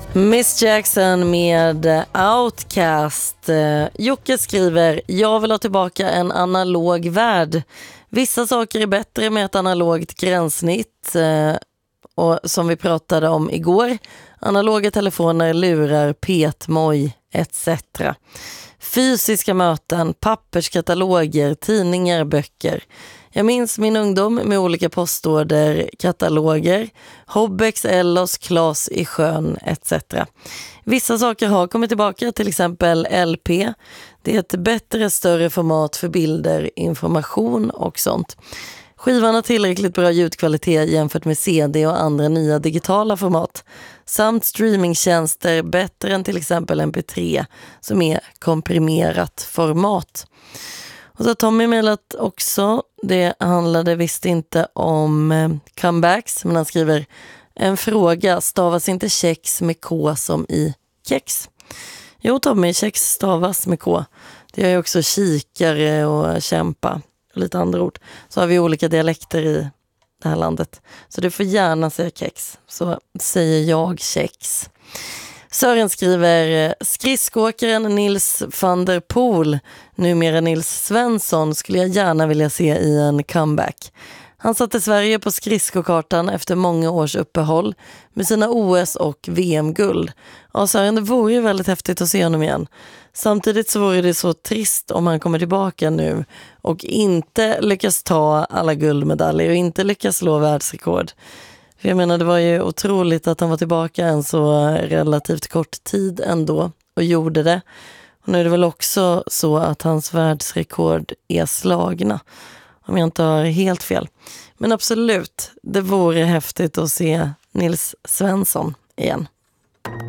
Miss Jackson med Outcast. Jocke skriver: jag vill ha tillbaka en analog värld. Vissa saker är bättre med ett analogt gränssnitt. Och som vi pratade om igår, analoga telefoner, lurar, petmoj etc. Fysiska möten, papperskataloger, tidningar, böcker. Jag minns min ungdom med olika postorder, kataloger, Hobbex, Ellos, Klas i sjön etc. Vissa saker har kommit tillbaka, till exempel LP. Det är ett bättre, större format för bilder, information och sånt. Skivan har tillräckligt bra ljudkvalitet jämfört med CD och andra nya digitala format. Samt streamingtjänster bättre än till exempel MP3 som är komprimerat format. Och så har Tommy mejlat också. Det handlade visst inte om comebacks, men han skriver: en fråga, stavas inte kex med K som i kex? Jo Tommy, kex stavas med K. Det är ju också kikare och kämpa och lite andra ord. Så har vi olika dialekter i det här landet. Så du får gärna säga kex, så säger jag kex. Sören skriver: skridskåkaren Nils van der Poel, numera Nils Svensson, skulle jag gärna vilja se i en comeback. Han satte Sverige på skridskokartan efter många års uppehåll med sina OS- och VM-guld. Ja, Sören, det vore ju väldigt häftigt att se honom igen. Samtidigt så vore det så trist om han kommer tillbaka nu och inte lyckas ta alla guldmedaljer och inte lyckas slå världsrekord. För jag menar, det var ju otroligt att han var tillbaka en så relativt kort tid ändå och gjorde det. Och nu är det väl också så att hans världsrekord är slagna, om jag inte har helt fel. Men absolut, det vore häftigt att se Nils Svensson igen.